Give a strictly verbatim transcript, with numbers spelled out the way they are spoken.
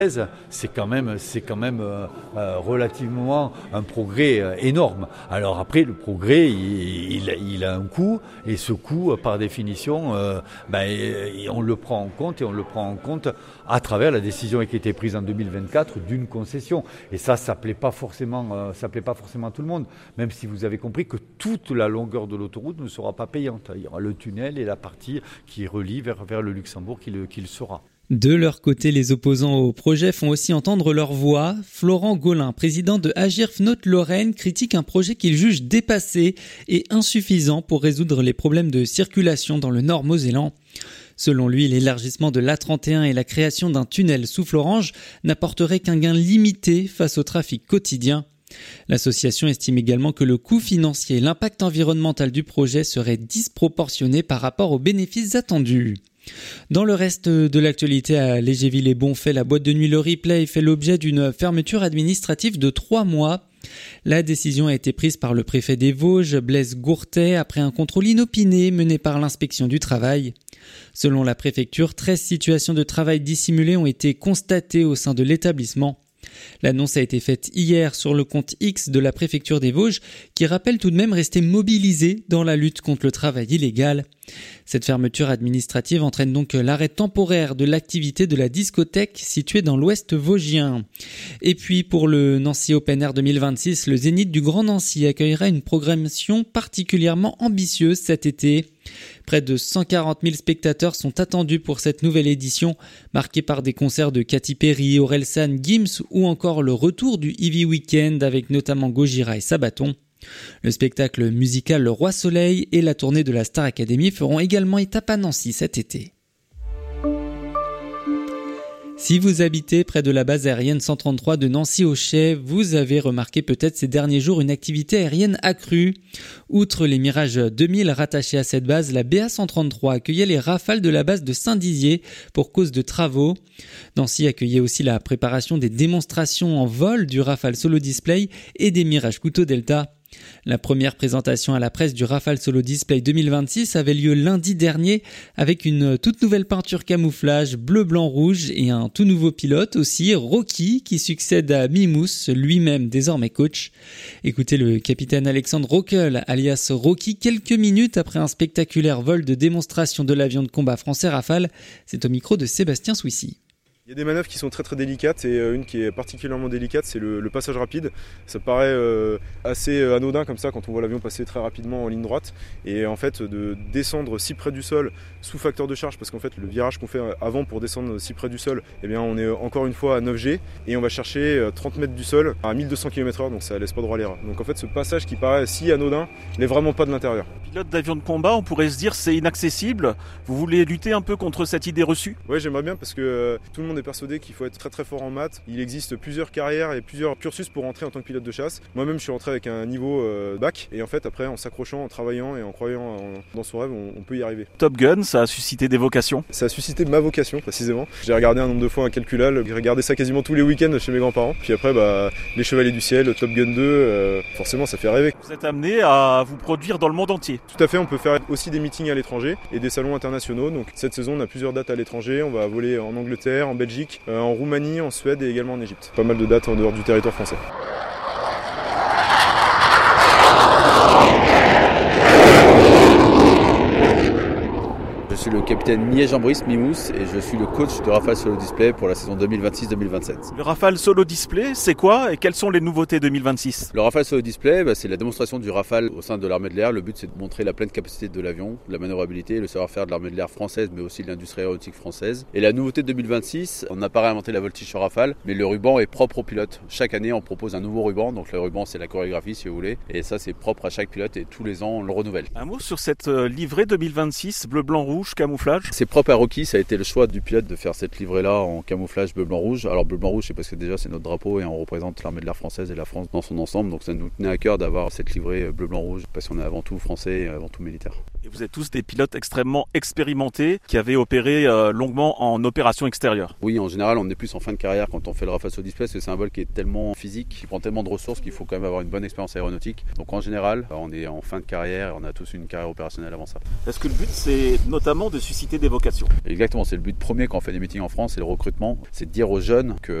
C'est quand même, c'est quand même euh, euh, relativement un progrès euh, énorme. Alors après, le progrès, il, il, il a un coût, et ce coût, par définition, euh, ben, on le prend en compte, et on le prend en compte à travers la décision qui a été prise en deux mille vingt-quatre d'une concession. Et ça, ça plaît pas forcément, euh, ça plaît pas forcément à tout le monde, même si vous avez compris que toute la longueur de l'autoroute ne sera pas payante. Il y aura le tunnel et la partie qui relie vers, vers le Luxembourg qui le, qui le sera. De leur côté, les opposants au projet font aussi entendre leur voix. Florent Gaulin, président de Agirf Note-Lorraine, critique un projet qu'il juge dépassé et insuffisant pour résoudre les problèmes de circulation dans le Nord mosellan. Selon lui, l'élargissement de l'A trente et un et la création d'un tunnel sous Florange n'apporteraient qu'un gain limité face au trafic quotidien. L'association estime également que le coût financier et l'impact environnemental du projet seraient disproportionnés par rapport aux bénéfices attendus. Dans le reste de l'actualité, à Légéville-et-Bonfay, la boîte de nuit Le Replay fait l'objet d'une fermeture administrative de trois mois. La décision a été prise par le préfet des Vosges, Blaise Gourtet, après un contrôle inopiné mené par l'inspection du travail. Selon la préfecture, treize situations de travail dissimulées ont été constatées au sein de l'établissement. L'annonce a été faite hier sur le compte X de la préfecture des Vosges, qui rappelle tout de même rester mobilisée dans la lutte contre le travail illégal. Cette fermeture administrative entraîne donc l'arrêt temporaire de l'activité de la discothèque située dans l'ouest vosgien. Et puis pour le Nancy Open Air deux mille vingt-six, le Zénith du Grand Nancy accueillera une programmation particulièrement ambitieuse cet été. Près de cent quarante mille spectateurs sont attendus pour cette nouvelle édition, marquée par des concerts de Katy Perry, Orelsan, Gims ou encore le retour du Heavy Weekend avec notamment Gojira et Sabaton. Le spectacle musical Le Roi Soleil et la tournée de la Star Academy feront également étape à Nancy cet été. Si vous habitez près de la base aérienne cent trente-trois de Nancy-Ochet, vous avez remarqué peut-être ces derniers jours une activité aérienne accrue. Outre les Mirage deux mille rattachés à cette base, la B A cent trente-trois accueillait les Rafales de la base de Saint-Dizier pour cause de travaux. Nancy accueillait aussi la préparation des démonstrations en vol du Rafale Solo Display et des Mirage Couteau Delta. La première présentation à la presse du Rafale Solo Display deux mille vingt-six avait lieu lundi dernier avec une toute nouvelle peinture camouflage bleu, blanc, rouge et un tout nouveau pilote aussi, Rocky, qui succède à Mimous, lui-même désormais coach. Écoutez le capitaine Alexandre Rockel, alias Rocky, quelques minutes après un spectaculaire vol de démonstration de l'avion de combat français Rafale. C'est au micro de Sébastien Souissy. Il y a des manœuvres qui sont très très délicates et une qui est particulièrement délicate, c'est le, le passage rapide. Ça paraît euh, assez anodin comme ça quand on voit l'avion passer très rapidement en ligne droite. Et en fait de descendre si près du sol sous facteur de charge, parce qu'en fait le virage qu'on fait avant pour descendre si près du sol, eh bien on est encore une fois à neuf G et on va chercher trente mètres du sol à mille deux cents kilomètres heure, donc ça laisse pas droit à l'erreur. Donc en fait ce passage qui paraît si anodin n'est vraiment pas de l'intérieur. Pilote d'avion de combat, on pourrait se dire c'est inaccessible. Vous voulez lutter un peu contre cette idée reçue ? Oui, j'aimerais bien parce que euh, tout le monde est persuadé qu'il faut être très très fort en maths. Il existe plusieurs carrières et plusieurs cursus pour entrer en tant que pilote de chasse. Moi-même je suis rentré avec un niveau euh, bac et en fait après en s'accrochant, en travaillant et en croyant en, dans son rêve, on, on peut y arriver. Top Gun, ça a suscité des vocations ? Ça a suscité ma vocation précisément. J'ai regardé un nombre de fois incalculable, j'ai regardé ça quasiment tous les week-ends chez mes grands-parents. Puis après bah, les Chevaliers du Ciel, Top Gun deux, euh, forcément ça fait rêver. Vous êtes amené à vous produire dans le monde entier ? Tout à fait, on peut faire aussi des meetings à l'étranger et des salons internationaux. Donc cette saison on a plusieurs dates à l'étranger. On va voler en Angleterre, en Belgique, euh, en Roumanie, en Suède et également en Égypte. Pas mal de dates en dehors du territoire français. Je suis le capitaine Miège-en-Brice, Mimous, et je suis le coach de Rafale Solo Display pour la saison deux mille vingt-six deux mille vingt-sept. Le Rafale Solo Display, c'est quoi et quelles sont les nouveautés deux mille vingt-six ? Le Rafale Solo Display, bah, c'est la démonstration du Rafale au sein de l'armée de l'air. Le but, c'est de montrer la pleine capacité de l'avion, la manœuvrabilité, le savoir-faire de l'armée de l'air française, mais aussi de l'industrie aéronautique française. Et la nouveauté de deux mille vingt-six, on n'a pas réinventé la voltige sur Rafale, mais le ruban est propre au pilote. Chaque année, on propose un nouveau ruban. Donc le ruban, c'est la chorégraphie, si vous voulez. Et ça, c'est propre à chaque pilote et tous les ans, on le renouvelle. Un mot sur cette livrée deux mille vingt-six, bleu, blanc, rouge, camouflage ? C'est propre à Rocky, ça a été le choix du pilote de faire cette livrée-là en camouflage bleu, blanc, rouge. Alors bleu, blanc, rouge, c'est parce que déjà c'est notre drapeau et on représente l'armée de l'air française et la France dans son ensemble. Donc ça nous tenait à cœur d'avoir cette livrée bleu, blanc, rouge parce qu'on est avant tout français et avant tout militaire. Et vous êtes tous des pilotes extrêmement expérimentés qui avaient opéré euh, longuement en opération extérieure. Oui, en général, on est plus en fin de carrière quand on fait le Rafale Saut Display, parce que c'est un vol qui est tellement physique, qui prend tellement de ressources qu'il faut quand même avoir une bonne expérience aéronautique. Donc en général, on est en fin de carrière et on a tous une carrière opérationnelle avant ça. Est-ce que le but, c'est notamment de susciter des vocations ? Exactement, c'est le but premier quand on fait des meetings en France, c'est le recrutement. C'est de dire aux jeunes que